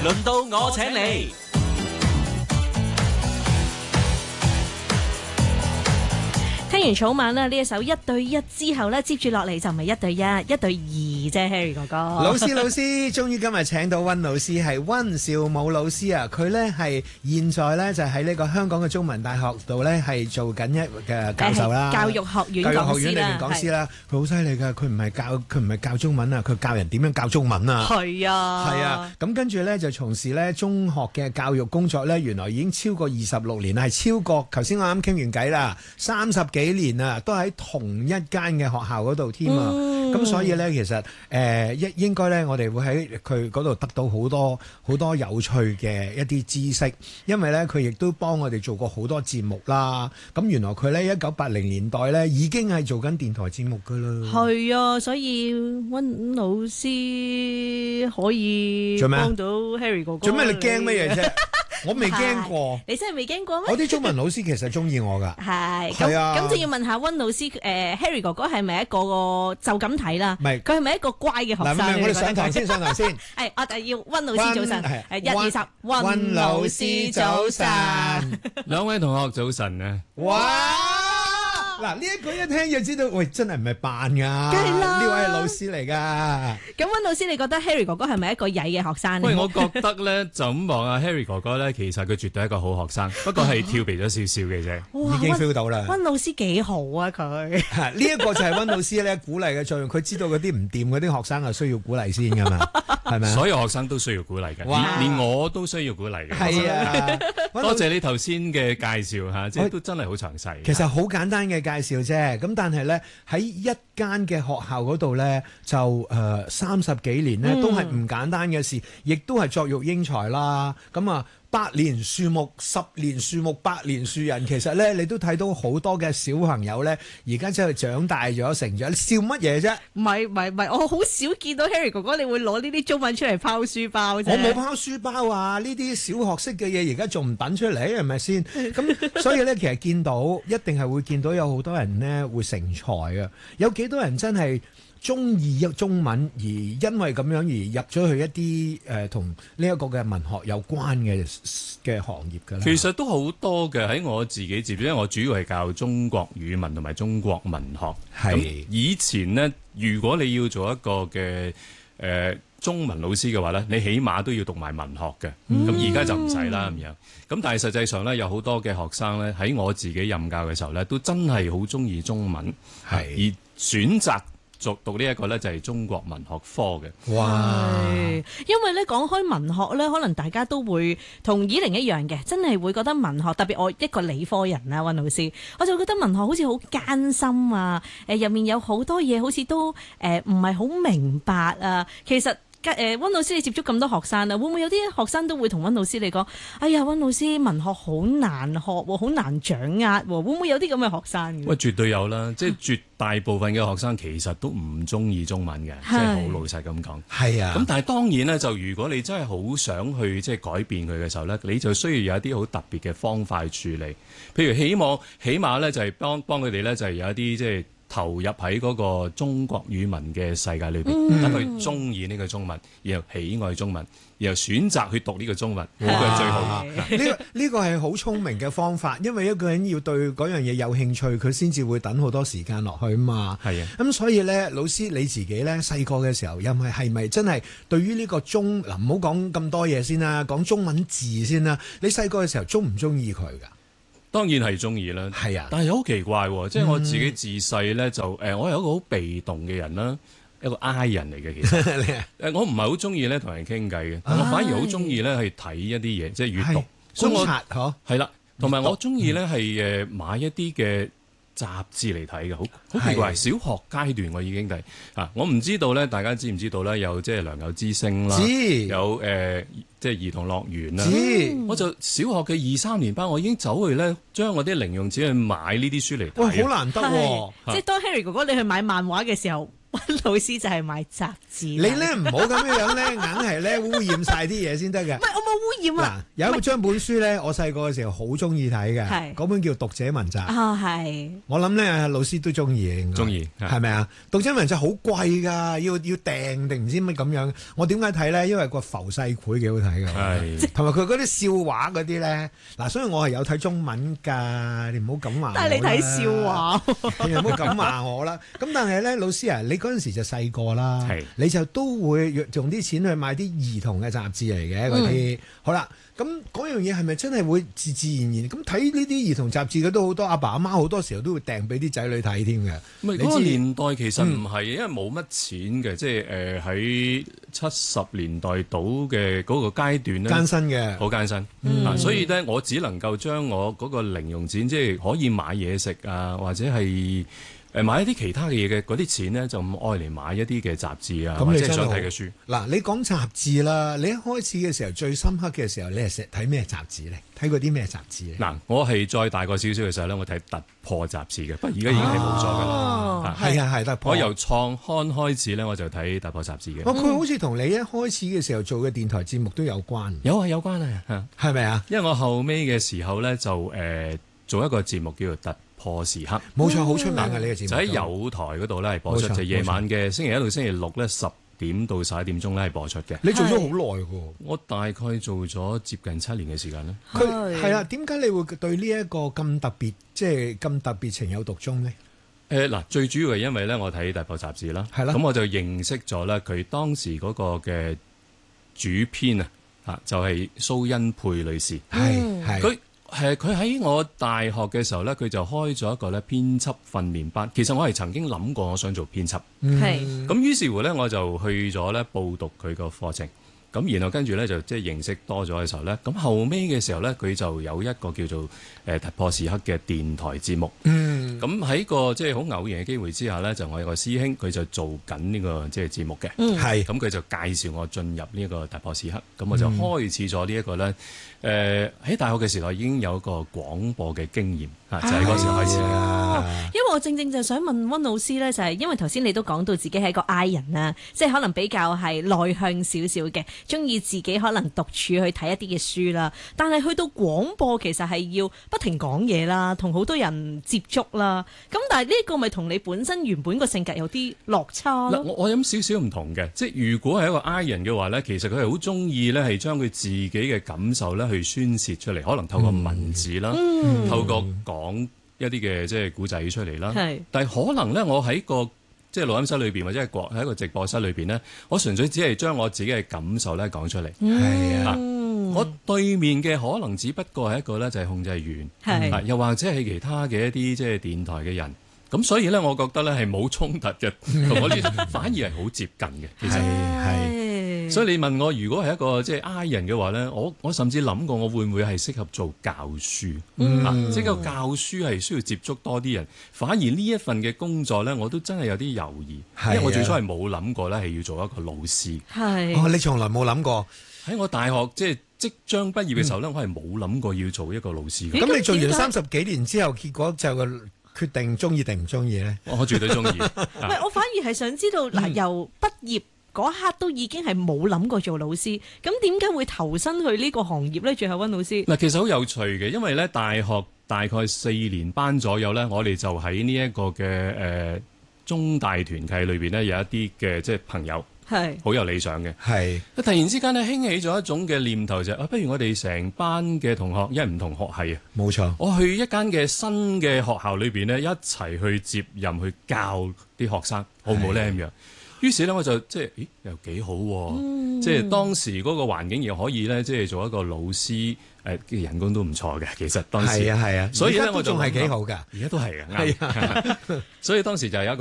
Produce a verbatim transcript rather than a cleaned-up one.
輪到我請你。 聽完草蜢啦呢一首一對一之後咧，接住落嚟就唔係一對一，一對二啫 ，Harry 哥哥。 老師老師，終於今日請到溫老師，係溫兆武老師啊！佢咧係現在咧就喺呢個香港嘅中文大學度咧係做緊一嘅教授啦， 教育學院教講師育學院裏面講師啦。佢好犀利㗎，佢唔係教佢唔係教中文啊，佢教人點樣教中文啊。 係啊， 係啊，咁跟住咧就從事咧中學嘅教育工作咧，原來已經超過二十六年啦，係超過頭先我啱傾完偈啦，三十幾年啊，都喺同一間嘅學校嗰度添啊。咁、嗯、所以咧，其實誒應應該咧，我哋會喺佢嗰度得到好多好多有趣嘅一啲知識，因為咧佢亦都幫我哋做過好多節目啦。咁原來佢咧一九八零年代咧已經係做緊電台節目噶啦。 係啊，所以溫老師可以幫到 Harry 哥哥。 做咩你驚乜嘢啫？我未驚過， 你真係未驚過咩？ 我啲中文老師其實中意我㗎。 係， 係啊。 咁就要問下溫老師，誒、呃、Harry 哥哥係咪一個就咁睇啦？唔係，佢係咪一個乖嘅學生？ 嗱，我哋上台先，上台先。 係，我就要溫老師早晨。係，一二十， 溫老師早晨。 兩位同學早晨啊！ 哇！嗱，呢一個一聽就知道，喂，真係唔係扮㗎， 梗係啦， 呢位係老師嚟㗎。 咁溫老師，你覺得 Harry 哥哥係咪一個曳嘅學生咧？ 喂，我覺得咧就咁望啊 Harry 哥哥咧，其實佢絕對係一個好學生，不過係調皮咗少少嘅啫， 已經 feel 到啦。 溫老師幾好啊佢。 呢一個就係溫老師咧鼓勵嘅作用，佢知道嗰啲唔掂嗰啲學生係需要鼓勵先㗎嘛，係咪？ 所有學生都需要鼓勵嘅，連連我都需要鼓勵嘅。 係啊， 多謝你頭先嘅介紹嚇，即係都真係好詳細。 其實好簡單嘅介紹啫，咁但係咧喺一間嘅學校嗰度咧，就誒三十幾年咧，都係唔簡單嘅事，亦都係作育英才啦。咁啊，百年樹木、十年樹木、百年樹人，其實咧你都睇到好多嘅小朋友咧，而家真係長大咗、成長。你笑乜嘢啫？ 唔係唔係唔係，我好少見到 Harry 哥哥你會攞呢啲中文出嚟拋書包啫。 我冇拋書包啊！呢啲小學識嘅嘢，而家仲唔揼出嚟，係咪先？咁所以咧，其實見到一定係會見到有好多人咧會成才啊！有幾多人真係中意中文，而因為咁樣而入咗去一啲誒同呢一個嘅文學有關嘅嘅行業㗎啦。 其實都好多嘅，喺我自己接觸，因為我主要係教中國語文同埋中國文學。係以前呢，如果你要做一個嘅誒、呃、中文老師嘅話呢，你起碼都要讀埋文學嘅。咁而家就唔使啦咁樣。咁但係實際上呢，有好多嘅學生呢，喺我自己任教嘅時候呢，都真係好中意中文，係而選擇讀讀呢一個咧就係中國文學科嘅。 哇！因為咧講開文學咧，可能大家都會同以玲一樣嘅，真係會覺得文學特別我一個理科人啦，溫老師，我就覺得文學好似好艱辛啊！誒入面有好多嘢好似都誒唔係好明白啊。其實誒溫老師你接觸咁多學生啊，會唔會有啲學生都會同溫老師你講：哎呀，溫老師文學好難學喎，好難掌握喎，會唔會有啲咁嘅學生？ 喂，絕對有啦，即係絕大部分嘅學生其實都唔中意中文嘅，即係好老實咁講。係啊，咁但係當然咧，就如果你真係好想去即係改變佢嘅時候咧，你就需要有一啲好特別嘅方法去處理。譬如起碼起碼咧就係幫幫佢哋咧就係有一啲即係投入喺嗰個中國語文嘅世界裏邊，等佢中意呢個中文，然後喜愛中文，然後選擇去讀呢個中文，呢個係最好。 呢個呢個係好聰明嘅方法，因為一個人要對嗰樣嘢有興趣，佢先至會等好多時間落去嘛。係啊，咁所以咧，老師你自己咧細個嘅時候，又係係咪真係對於呢個中嗱唔好講咁多嘢先啦，講中文字先啦。你細個嘅時候中唔中意佢㗎？ 當然係中意啦，係啊，但係好奇怪喎，即係我自己自細咧就誒，我係一個好被動嘅人啦，一個 I 人嚟嘅其實，誒我唔係好中意咧同人傾偈嘅，但我反而好中意咧去睇一啲嘢，即係閱讀，觀察嗬，係啦，同埋我中意咧係誒買一啲嘅雜誌嚟睇嘅，好好奇怪，小學階段我已經睇啊，我唔知道咧，大家知唔知道咧？有即係良友之星啦，有誒。即係兒童樂園啦，我就小學嘅二三年班，我已經走去咧，將我啲零用錢去買呢啲書嚟睇。 喂，好難得喎！ 即係當 Harry 哥哥你去買漫畫嘅時候， 溫老師就係買雜誌。 你咧唔好咁樣樣咧，硬係咧污染晒啲嘢先得嘅。 唔係我冇污染啊！ 嗱，有一張本書咧，我細個嘅時候好中意睇嘅，嗰本叫《讀者文集》 啊，係。 我諗咧，老師都中意嘅， 中意係咪啊？《讀者文集》好貴㗎，要要訂定唔知乜咁樣。我點解睇咧？因為個浮世繪幾好睇㗎， 係同埋佢嗰啲笑話嗰啲咧。嗱，所以我係有睇中文㗎，你唔好咁話。 但係你睇笑話， 你唔好咁話我啦。咁但係咧，老師啊，你嗰陣時就細個啦， 係你就都會用啲錢去買啲兒童嘅雜誌嚟嘅嗰啲。好啦，咁嗰樣嘢係咪真係會自自然然咁睇呢啲兒童雜誌嘅都好多阿爸阿媽好多時候都會訂俾啲仔女睇添嘅。 唔係嗰個年代其實唔係，因為冇乜錢嘅，即係誒喺七十年代到嘅嗰個階段咧， 艱辛嘅， 好艱辛。嗱，所以咧我只能夠將我嗰個零用錢，即係可以買嘢食啊，或者係誒買一啲其他嘅嘢嘅嗰啲錢咧，就咁愛嚟買一啲嘅雜誌啊，或者想睇嘅書。 嗱，你講雜誌啦，你一開始嘅時候最深刻嘅時候，你係睇咩雜誌咧？睇過啲咩雜誌咧？ 嗱，我係再大個少少嘅時候咧，我睇突破雜誌嘅，不過而家已經係冇咗㗎啦。 係啊係突破。 我由創刊開始咧，我就睇突破雜誌嘅。 佢、哦、好似同你一開始嘅時候做嘅電台節目都有關。 有啊有關啊， 係咪啊？ 因為我後尾嘅時候咧，就誒、呃、做一個節目叫做突破時刻， 冇錯，好出名嘅呢個節目。 就喺友台嗰度咧係播出，就夜晚嘅星期一到星期六咧十點到十一點鐘咧係播出嘅。 你做咗好耐㗎。 我大概做咗接近七年嘅時間啦。 佢係啊，點解你會對呢一個咁特別，即係咁特別情有獨鍾呢？ 誒嗱、呃，最主要係因為咧，我睇突破雜誌啦， 係啦， 咁我就認識咗咧佢當時嗰個嘅主編啊，啊就係、是、蘇欣佩女士， 係係佢。係佢喺我大學嘅時候咧，佢就開咗一個咧編輯訓練班。其實我係曾經諗過我想做編輯， 係咁於是乎咧我就去咗咧報讀佢個課程。咁然後跟住咧就即係認識多咗嘅時候咧，咁後尾嘅時候咧佢就有一個叫做誒突破時刻嘅電台節目。嗯，咁喺個即係好偶然嘅機會之下咧，就我有個師兄佢就做緊呢個即係節目嘅。嗯，係。咁佢就介紹我進入呢一個突破時刻，咁我就開始咗呢一個咧誒喺大學嘅時代已經有一個廣播嘅經驗啊，就係嗰時開始嘅。 啊、因為我正正就想問溫老師咧，就係因為頭先你都講到自己係一個 I 人啦，即係可能比較係內向少少嘅。中意自己可能獨處去睇一啲嘅書啦，但係去到廣播其實係要不停講嘢啦，同好多人接觸啦。咁但係呢個咪同你本身原本個性格有啲落差咯。 我我有少少唔同嘅，即係如果係一個 I 人嘅話咧，其實佢係好中意咧係將佢自己嘅感受咧去宣泄出嚟，可能透過文字啦，嗯、透過講一啲嘅即係古仔出嚟啦。係，但係可能咧，我喺個即係錄音室裏邊或者係喺一個直播室裏邊咧，我純粹只係將我自己嘅感受咧講出嚟。係、嗯、啊，我對面嘅可能只不過係一個咧就係控制員，係、啊、又或者係其他嘅一啲即係電台嘅人。咁所以咧，我覺得咧係冇衝突嘅，同我呢反而係好接近嘅。其實係，所以你問我如果係一個即係 I 人嘅話咧，我我甚至諗過我會唔會係適合做教書？嗯啊、即係個教書係需要接觸多啲人。反而呢一份嘅工作咧，我都真係有啲猶豫，因為我最初係冇諗過咧係要做一個老師。係， 哦，你從來冇諗過喺我大學即係即將畢業嘅時候咧，嗯、我係冇諗過要做一個老師嘅。 咁、嗯、你做完三十幾年之後，結果就個決定中意定唔中意咧？ 我絕對中意。唔係，我反而係想知道嗱，嗯、由畢業嗰刻都已經係冇諗過做老師，咁點解會投身去呢個行業咧？最後溫老師嗱，其實好有趣嘅，因為咧大學大概四年班左右咧，我哋就喺呢一個嘅誒、呃、中大團契裏邊咧，有一啲嘅即係朋友。係好有理想嘅，係突然之間咧興起咗一種嘅念頭就係、是、啊，不如我哋成班嘅同學，因為唔同學系啊，冇錯，我去一間嘅新嘅學校裏邊咧，一齊去接任去教啲學生，好唔好咧咁樣？於是咧我就即係，咦又幾好、啊，嗯、即係當時嗰個環境又可以咧，即係做一個老師，誒嘅人工都唔錯嘅。其實當時係啊係啊，所以咧我仲係幾好㗎，而家都係嘅，係啊，所以當時就有一個。